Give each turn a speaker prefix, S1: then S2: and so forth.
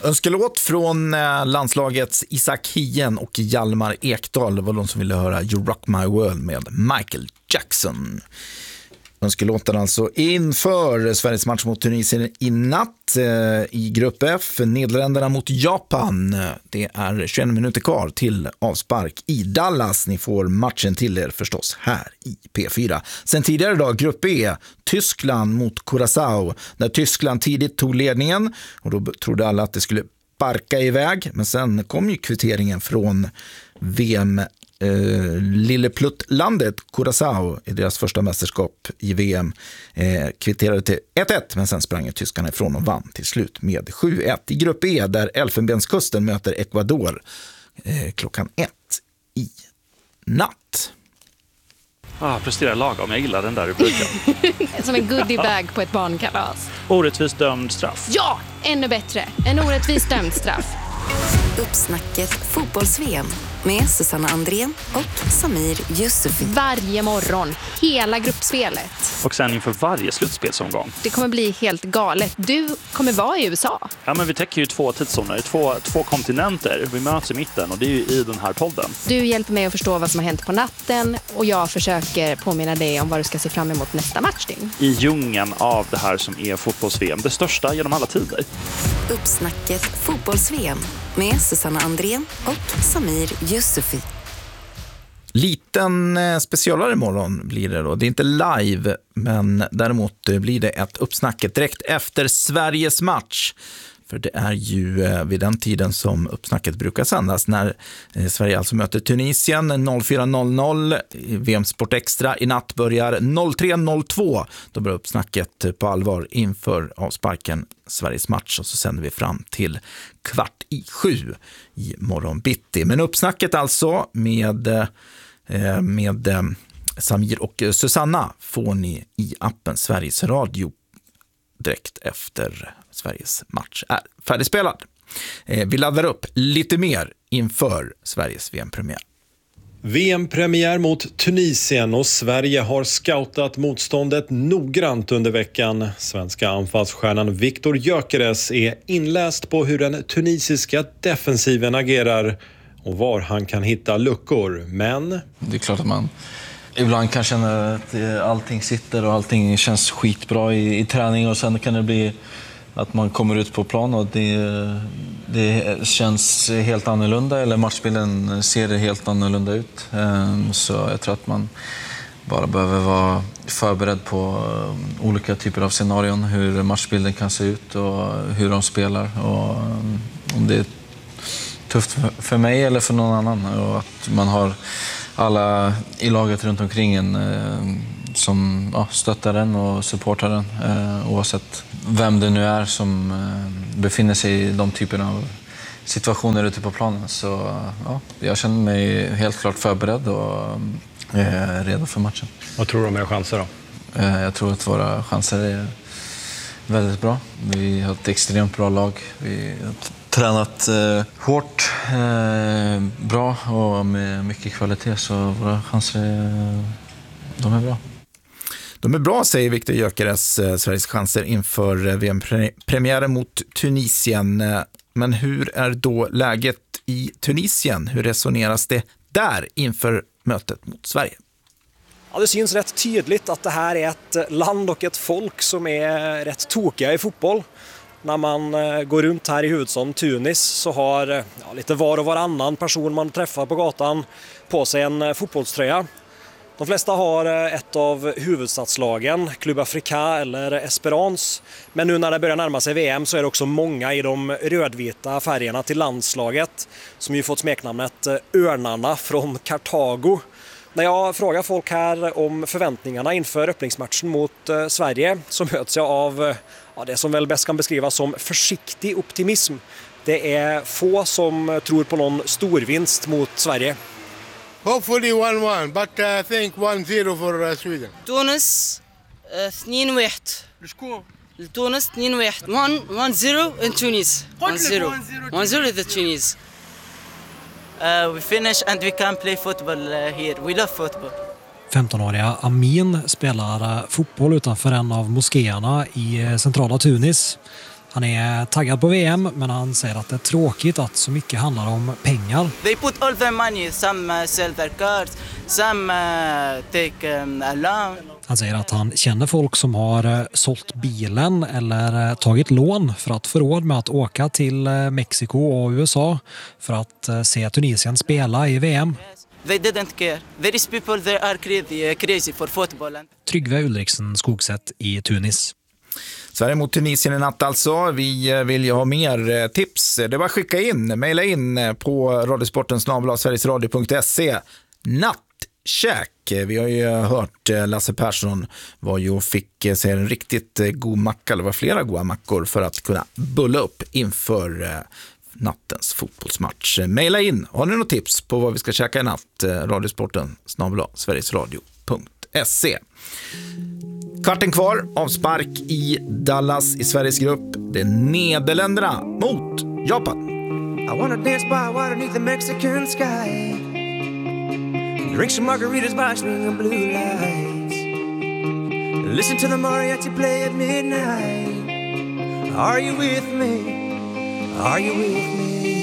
S1: Önskelåt från landslagets Isak Hien och Hjalmar Ekdal. Det var de som ville höra You Rock My World med Michael Jackson. Önskelåten alltså inför Sveriges match mot Tunisien i natt i grupp F. Nederländerna mot Japan. Det är 21 minuter kvar till avspark i Dallas. Ni får matchen till er förstås här i P4. Sen tidigare idag grupp E. Tyskland mot Curaçao. När Tyskland tidigt tog ledningen och då trodde alla att det skulle sparka iväg. Men sen kom ju kvitteringen från VM Lillepluttlandet Curaçao i deras första mästerskap i VM kvitterade till 1-1, men sen sprang tyskarna ifrån och vann till slut med 7-1 i grupp E där Elfenbenskusten möter Ecuador klockan 1 i natt.
S2: Presterar lagom, jag gillar den där rubriken.
S3: Som en goodiebag på ett barnkalas.
S2: Orättvist dömd straff.
S3: Ja, ännu bättre. En orättvist dömd straff.
S4: Uppsnacket fotbolls-VM med Susanna Andrén och Samir Yusufi.
S3: Varje morgon, hela gruppspelet.
S2: Och sen inför varje slutspelsomgång.
S3: Det kommer bli helt galet. Du kommer vara i USA.
S2: Ja, men vi täcker ju 2 tidszoner, två kontinenter. Vi möts i mitten och det är ju i den här podden.
S3: Du hjälper mig att förstå vad som har hänt på natten och jag försöker påminna dig om vad du ska se fram emot nästa matchning.
S2: I djungeln av det här som är fotbolls-VM, det största genom alla tider.
S4: Uppsnacket fotbolls-VM med Susanna Andrén och Samir Yusufi.
S1: Liten specialare imorgon blir det då. Det är inte live, men däremot blir det ett uppsnacket direkt efter Sveriges match. För det är ju vid den tiden som uppsnacket brukar sändas när Sverige alltså möter Tunisien 04.00. VM Sport Extra i natt börjar 03.02. Då börjar uppsnacket på allvar inför avsparken Sveriges match och så sänder vi fram till 6:15 i morgon bitti. Men uppsnacket alltså med Samir och Susanna får ni i appen Sveriges Radio direkt efter Sveriges match är färdigspelad. Vi laddar upp lite mer inför Sveriges VM-premiär.
S5: VM-premiär mot Tunisien och Sverige har scoutat motståndet noggrant under veckan. Svenska anfallsstjärnan Viktor Gyökeres är inläst på hur den tunisiska defensiven agerar och var han kan hitta luckor. Men
S6: det är klart att man ibland kan känna att allting sitter och allting känns skitbra i träning och sen kan det bli att man kommer ut på plan och det känns helt annorlunda eller matchbilden ser helt annorlunda ut. Så jag tror att man bara behöver vara förberedd på olika typer av scenarion, hur matchbilden kan se ut och hur de spelar och om det är tufft för mig eller för någon annan och att man har alla i laget runt omkring en som stöttar den och supportar den oavsett vem det nu är som befinner sig i de typerna av situationer ute på planen. Så jag känner mig helt klart förberedd och redo för matchen.
S5: vad tror du om era chanser då?
S6: Jag tror att våra chanser är väldigt bra. Vi har ett extremt bra lag. Vi har tränat hårt, bra och med mycket kvalitet så våra chanser de är bra.
S1: De är bra, säger Viktor Gyökeres, Sveriges chanser inför VM-premiären mot Tunisien. Men hur är då läget i Tunisien? Hur resoneras det där inför mötet mot Sverige?
S7: Ja, det syns rätt tydligt att det här är ett land och ett folk som är rätt tokiga i fotboll. När man går runt här i huvudstaden Tunis så har lite var och varannan person man träffar på gatan på sig en fotbollströja. De flesta har ett av huvudstadslagen, Club Africa eller Esperance. Men nu när det börjar närma sig VM så är det också många i de rödvita färgerna till landslaget som ju fått smeknamnet Örnarna från Kartago. När jag frågar folk här om förväntningarna inför öppningsmatchen mot Sverige så möts jag av det som väl bäst kan beskrivas som försiktig optimism. Det är få som tror på någon storvinst mot Sverige.
S8: Hopefully 1-1, but I think 1-0 for Sweden.
S9: تونس 2-1.
S8: لشكون؟
S9: لتونس 2-1. 1-0 in Tunis. 1-0 the Tunis. We finish and we can play football here. We love football.
S10: 15-åriga Amin spelar fotboll utanför en av moskéerna i centrala Tunis. Han är taggad på VM, men han säger att det är tråkigt att så mycket handlar om pengar.
S9: They put all their money. Some sell their cars, some take a loan.
S10: Han säger att han känner folk som har sålt bilen eller tagit lån för att få råd med att åka till Mexiko och USA för att se Tunisien spela i VM.
S9: They didn't care. There is people that are crazy for football.
S10: Tryggve Ulriksen Skogsätt i Tunis.
S1: Sverige mot Tunisien i natt alltså. Vi vill ju ha mer tips. Det var skicka in, mejla in på radiosporten@sverigesradio.se. Nattkäk. Vi har ju hört Lasse Persson var ju och fick sig en riktigt god macka, eller var flera goda mackor för att kunna bulla upp inför nattens fotbollsmatch. Mejla in. Har ni något tips på vad vi ska käka i natt? radiosporten@sverigesradio.se. Kvarten kvar, avspark i Dallas i Sveriges grupp. Det är Nederländerna mot Japan.
S11: I wanna dance by water beneath the Mexican sky. Drink some margaritas by swinging blue lights. Listen to the mariachi play at midnight. Are you with me? Are you with me?